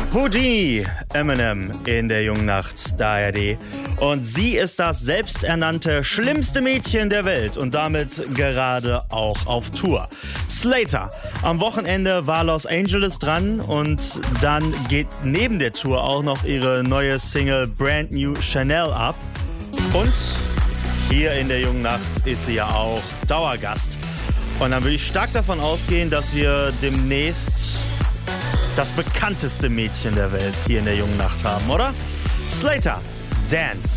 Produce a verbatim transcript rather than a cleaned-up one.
Houdini, Eminem in der jungen Nacht, der A R D. Und sie ist das selbsternannte schlimmste Mädchen der Welt und damit gerade auch auf Tour. Slater. Am Wochenende war Los Angeles dran und dann geht neben der Tour auch noch ihre neue Single Brand New Chanel ab. Und hier in der jungen Nacht ist sie ja auch Dauergast. Und dann würde ich stark davon ausgehen, dass wir demnächst das bekannteste Mädchen der Welt hier in der jungen Nacht haben, oder? Slater, Dance.